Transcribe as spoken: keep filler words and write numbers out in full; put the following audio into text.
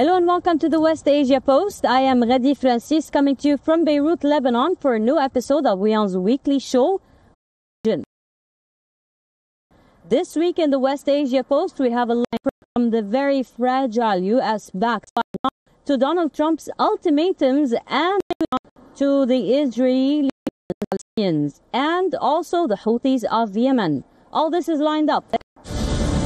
Hello and welcome to the West Asia Post. I am Ghadi Francis, coming to you from Beirut, Lebanon for a new episode of WION's weekly show. This week in the West Asia Post, we have a line from the very fragile U S backed to Donald Trump's ultimatums and to the Israeli Palestinians and also the Houthis of Yemen. All this is lined up.